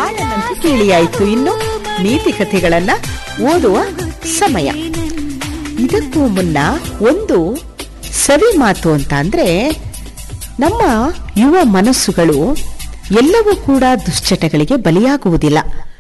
ಹಾಡನ್ನಂತೂ ಕೇಳಿಯಾಯಿತು. ಇನ್ನು ನೀತಿ ಕಥೆಗಳನ್ನ ಓದುವ ಸಮಯ. ಇದಕ್ಕೂ ಮುನ್ನ ಒಂದು ಸವಿ ಮಾತು ಅಂತ ಅಂದ್ರೆ, ನಮ್ಮ ಯುವ ಮನಸ್ಸುಗಳು ಎಲ್ಲವೂ ಕೂಡ ದುಶ್ಚಟಗಳಿಗೆ ಬಲಿಯಾಗುವುದಿಲ್ಲ.